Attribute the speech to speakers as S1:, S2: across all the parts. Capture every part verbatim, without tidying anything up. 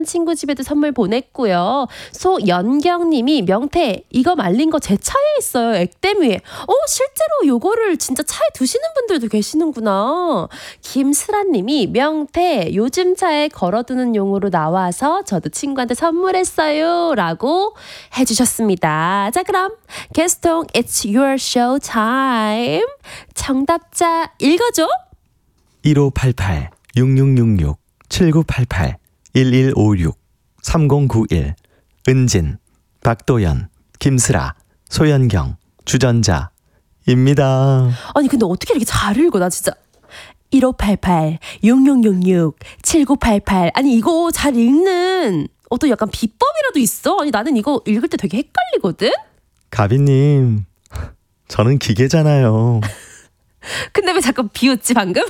S1: 친구 집에도 선물 보냈고요. 소연경님이 명태 이거 말린 거 제 차에 있어요. 액땜 위에. 어 실제로 요거를 진짜 차에 두시는 분들도 계시는구나. 김슬아님이 명태 요즘 차에 걸어두는 용으로 나와서 저도 친구한테 선물했어요. 라고 해주셨습니다. 자 그럼 게스통 It's your show time. 정답자 읽어줘.
S2: 일오팔팔 육육육육 칠구팔팔 일일오육 삼공구일 은진 박도연 김슬아 소연경 주전자입니다.
S1: 아니 근데 어떻게 이렇게 잘 읽어 나 진짜. 일오팔팔 육육육육 칠구팔팔 아니 이거 잘 읽는 어떤 약간 비법이라도 있어? 아니 나는 이거 읽을 때 되게 헷갈리거든?
S2: 가비님 저는 기계잖아요.
S1: 근데 왜 자꾸 비웃지 방금?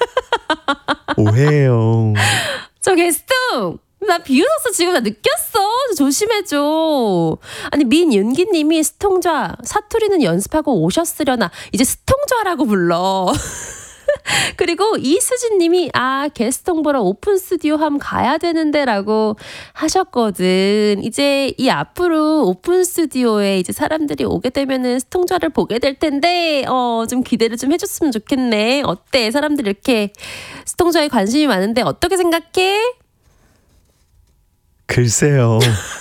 S2: 오해예요.
S1: 저 게스트 나 비웃었어 지금 나 느꼈어. 조심해줘. 아니 민윤기님이 스통좌 사투리는 연습하고 오셨으려나 이제 스통좌라고 불러. 그리고 이수진님이 아 게스통 보러 오픈 스튜디오 함 가야 되는데 라고 하셨거든. 이제 이 앞으로 오픈 스튜디오에 이제 사람들이 오게 되면은 스통좌를 보게 될 텐데 어 좀 기대를 좀 해줬으면 좋겠네. 어때? 사람들이 이렇게 스통좌에 관심이 많은데 어떻게 생각해?
S2: 글쎄요.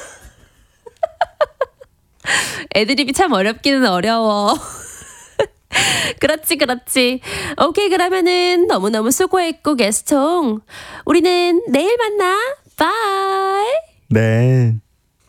S1: 애드립이 참 어렵기는 어려워. 그렇지 그렇지. 오케이 그러면은 너무너무 수고했고 게스통 우리는 내일 만나. 바이.
S2: 네.